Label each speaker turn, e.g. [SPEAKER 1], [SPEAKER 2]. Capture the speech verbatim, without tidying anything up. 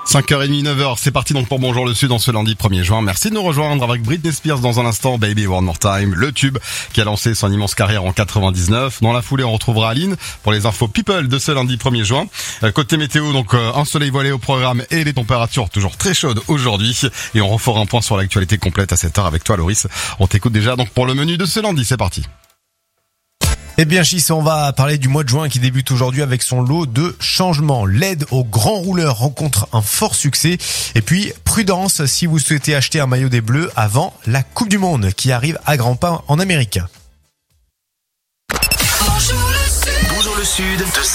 [SPEAKER 1] cinq heures trente, neuf heures, c'est parti donc pour Bonjour le Sud en ce lundi premier juin. Merci de nous rejoindre avec Britney Spears dans un instant, Baby One More Time, le tube qui a lancé son immense carrière en quatre-vingt-dix-neuf. Dans la foulée, on retrouvera Aline pour les infos people de ce lundi premier juin. Côté météo, donc un soleil voilé au programme et les températures toujours très chaudes aujourd'hui. Et on refera un point sur l'actualité complète à cette heure avec toi, Loris. On t'écoute déjà donc pour le menu de ce lundi, c'est parti.
[SPEAKER 2] Eh bien, Chis, on va parler du mois de juin qui débute aujourd'hui avec son lot de changements. L'aide aux grands rouleurs rencontre un fort succès. Et puis, prudence si vous souhaitez acheter un maillot des Bleus avant la Coupe du Monde qui arrive à grands pas en Amérique.
[SPEAKER 3] Bonjour le Sud, Bonjour le Sud de